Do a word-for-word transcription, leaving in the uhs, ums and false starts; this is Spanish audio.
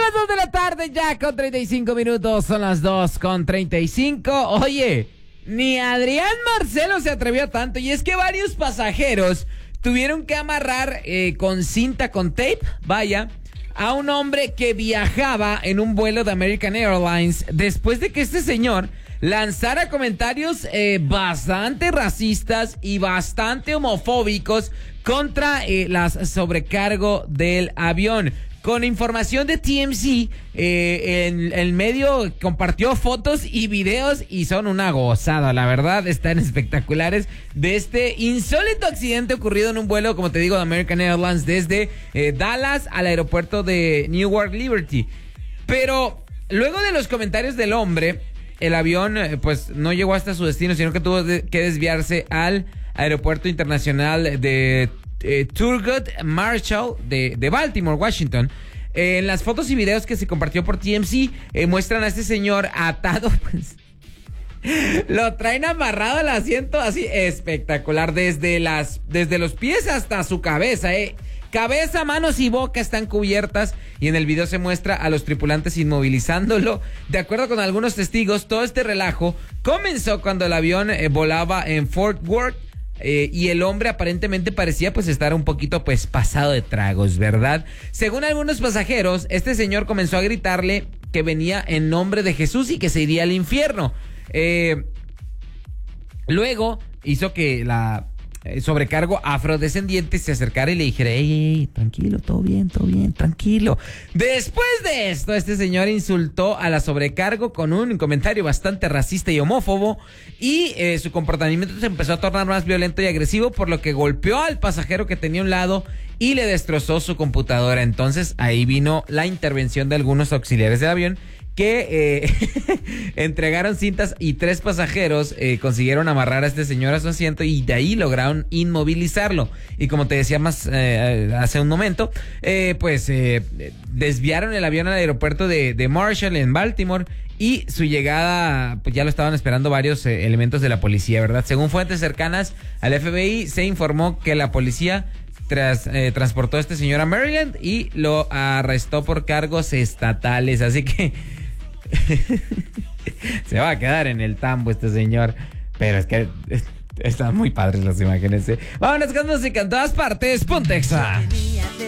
las dos de la tarde ya con treinta y cinco minutos, son las dos con treinta y cinco. Oye, ni Adrián Marcelo se atrevió a tanto, y es que varios pasajeros tuvieron que amarrar eh, con cinta, con tape, vaya, a un hombre que viajaba en un vuelo de American Airlines después de que este señor lanzara comentarios eh, bastante racistas y bastante homofóbicos contra eh, las sobrecargo del avión. Con información de T M Z, eh, el, el medio compartió fotos y videos y son una gozada, la verdad, están espectaculares, de este insólito accidente ocurrido en un vuelo, como te digo, de American Airlines desde eh, Dallas al aeropuerto de Newark Liberty. Pero luego de los comentarios del hombre, el avión eh, pues no llegó hasta su destino, sino que tuvo de, que desviarse al aeropuerto internacional de Eh, Thurgood Marshall de, de Baltimore, Washington. Eh, en las fotos y videos que se compartió por T M Z eh, muestran a este señor atado, pues lo traen amarrado al asiento, así espectacular, desde las desde los pies hasta su cabeza, eh. Cabeza, manos y boca están cubiertas, y en el video se muestra a los tripulantes inmovilizándolo. De acuerdo con algunos testigos, todo este relajo comenzó cuando el avión eh, volaba en Fort Worth. Eh, y el hombre aparentemente parecía pues estar un poquito pues pasado de tragos, ¿verdad? Según algunos pasajeros, este señor comenzó a gritarle que venía en nombre de Jesús y que se iría al infierno. Eh, luego hizo que la eh, sobrecargo afrodescendiente se acercara y le dijera: ey, ey, ey, tranquilo, todo bien, todo bien, tranquilo. Después de esto, este señor insultó a la sobrecargo con un comentario bastante racista y homófobo, y eh, su comportamiento se empezó a tornar más violento y agresivo, por lo que golpeó al pasajero que tenía a un lado y le destrozó su computadora. Entonces ahí vino la intervención de algunos auxiliares del avión, que eh, entregaron cintas, y tres pasajeros eh, consiguieron amarrar a este señor a su asiento, y de ahí lograron inmovilizarlo. Y como te decía más eh, hace un momento, eh, pues eh, desviaron el avión al aeropuerto de, de Marshall en Baltimore, y su llegada pues ya lo estaban esperando varios eh, elementos de la policía, ¿verdad? Según fuentes cercanas al F B I, se informó que la policía Tras, eh, transportó a este señor a Maryland y lo arrestó por cargos estatales. Así que se va a quedar en el tambo este señor. Pero es que es, están muy padres las imágenes, ¿eh? Vámonos con música en todas partes. Ponte Exa.